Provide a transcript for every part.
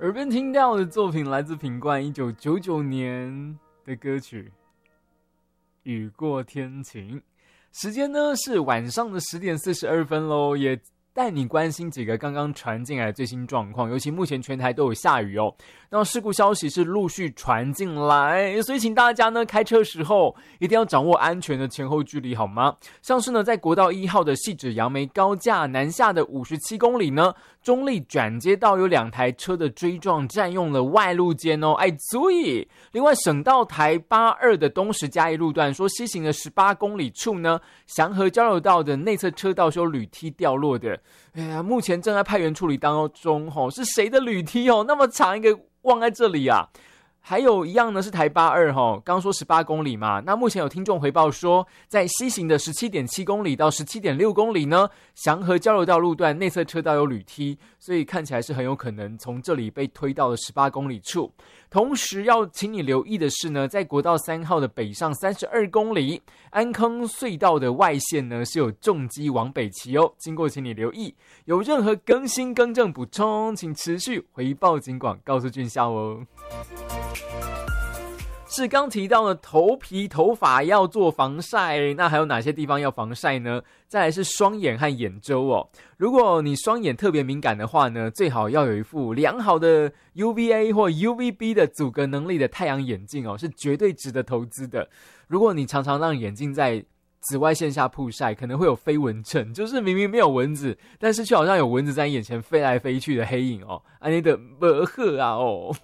耳边听到的作品来自品冠1999年的歌曲《雨过天晴》，时间呢是晚上的10点42分咯，也带你关心几个刚刚传进来的最新状况，尤其目前全台都有下雨哦。那事故消息是陆续传进来，所以请大家呢开车时候一定要掌握安全的前后距离好吗？像是呢在国道1号的汐止杨梅高架南下的57公里呢，中立转接道有2台车的追撞占用了外路肩哦，注意。另外省道台82的东石嘉义路段说西行的18公里处呢，祥和交流道的内侧车道是有铝梯掉落的。目前正在派员处理当中是谁的铝梯那么长一个忘在这里啊？还有一样呢是台82刚说18公里嘛，那目前有听众回报说在西行的 17.7 公里到 17.6 公里呢，祥和交流道路段内侧车道有铝梯，所以看起来是很有可能从这里被推到了18公里处。同时要请你留意的是呢，在国道3号的北上32公里安坑隧道的外线呢是有重机往北骑哦，经过请你留意，有任何更新更正补充请持续回报警广告诉俊孝哦。是刚提到的头皮头发要做防晒，那还有哪些地方要防晒呢？再来是双眼和眼周哦。如果你双眼特别敏感的话呢，最好要有一副良好的 UVA 或 UVB 的阻隔能力的太阳眼镜哦，是绝对值得投资的。如果你常常让眼镜在紫外线下曝晒，可能会有飞蚊症，就是明明没有蚊子，但是却好像有蚊子在眼前飞来飞去的黑影哦，安尼的不好啊哦。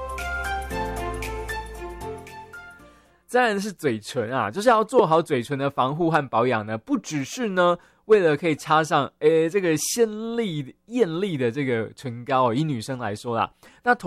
再来是嘴唇啊，就是要做好嘴唇的防护和保养呢，不只是呢为了可以擦上这个艳丽的这个唇膏以女生来说啦，那